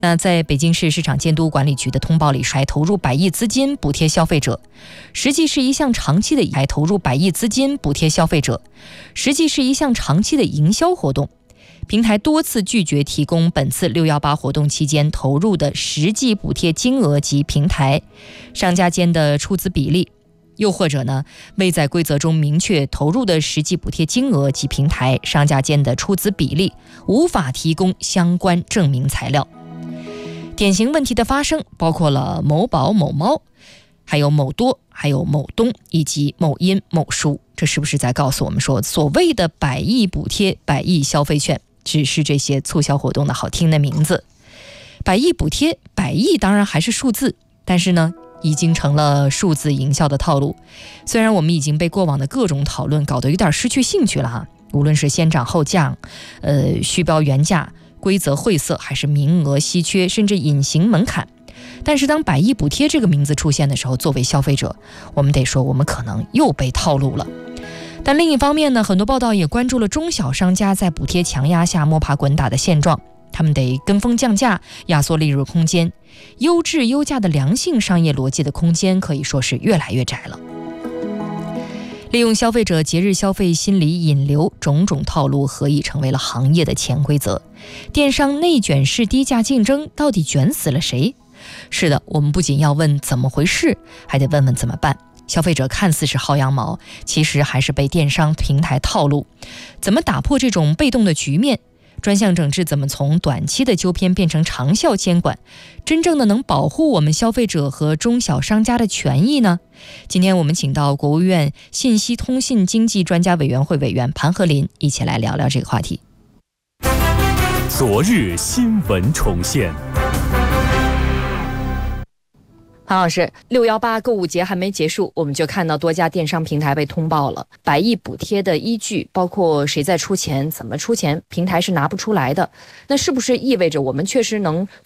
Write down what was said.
那在北京市市场监督管理局的通报里，还投入100亿资金补贴消费者，实际是一项长期的还投入100亿资金补贴消费者，实际是一项长期的营销活动。平台多次拒绝提供本次618活动期间投入的实际补贴金额及平台、商家间的出资比例，又或者呢，未在规则中明确投入的实际补贴金额及平台、商家间的出资比例，无法提供相关证明材料。典型问题的发生包括了某宝、某猫，还有某多，还有某东，以及某音、某书。这是不是在告诉我们说，所谓的100亿补贴、100亿消费券，只是这些促销活动的好听的名字？100亿补贴，100亿当然还是数字，但是呢，已经成了数字营销的套路。虽然我们已经被过往的各种讨论搞得有点失去兴趣了哈，无论是先涨后降，虚标原价，规则晦涩，还是名额稀缺，甚至隐形门槛。但是当100亿补贴这个名字出现的时候，作为消费者，我们得说我们可能又被套路了。但另一方面呢，很多报道也关注了中小商家在补贴强压下摸爬滚打的现状，他们得跟风降价，压缩利润空间，优质优价的良性商业逻辑的空间可以说是越来越窄了。利用消费者节日消费心理引流，种种套路何以成为了行业的潜规则？电商内卷式低价竞争到底卷死了谁？是的，我们不仅要问怎么回事，还得问问怎么办。消费者看似是薅羊毛，其实还是被电商平台套路。怎么打破这种被动的局面？专项整治怎么从短期的纠偏变成长效监管，真正的能保护我们消费者和中小商家的权益呢？今天我们请到国务院信息通信经济专家委员会委员盘和林一起来聊聊这个话题。 昨日新闻重现。 韩老师，618购物节还没结束，我们就看到多家电商平台被通报了100亿补贴的依据，包括谁在出钱、怎么出钱，平台是拿不出来的。那是不是意味着我们确实能